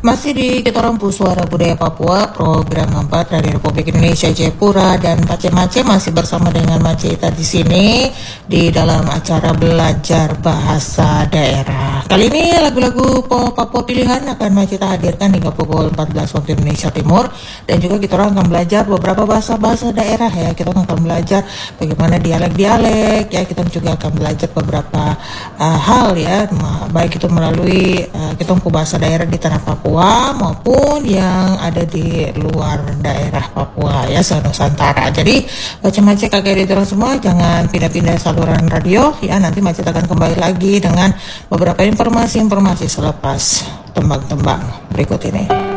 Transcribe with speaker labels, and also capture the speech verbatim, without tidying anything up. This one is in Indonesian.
Speaker 1: Masih di Kita Rampu Suara Budaya Papua, program empat dari Republik Indonesia Jayapura, dan Pace Mace masih bersama dengan Macita di sini di dalam acara belajar bahasa daerah. Kali ini lagu-lagu Papua pilihan akan Macita hadirkan hingga pukul empat belas waktu Indonesia Timur, dan juga kita orang akan belajar beberapa bahasa-bahasa daerah ya. Kita akan belajar bagaimana dialek-dialek ya. Kita juga akan belajar beberapa uh, hal ya, baik itu melalui uh, kita bahasa daerah di tanah Papua maupun yang ada di luar daerah Papua ya, se-Nusantara. Jadi Macet-Macet kakek di terus semua, jangan pindah-pindah saluran radio ya. Nanti Macet akan kembali lagi dengan beberapa informasi-informasi selepas tembang-tembang berikut ini.